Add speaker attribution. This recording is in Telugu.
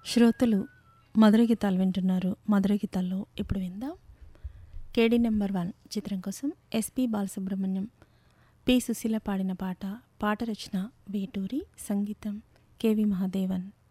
Speaker 1: శ్రోతలు మధుర గీతాలు వింటున్నారు. మధుర గీతాల్లో ఇప్పుడు విందాం కేడీ నెంబర్ 1 చిత్రం కోసం ఎస్పి బాలసుబ్రహ్మణ్యం, పి సుశీల పాడిన పాట. పాట రచన వేటూరి, సంగీతం కెవి మహాదేవన్.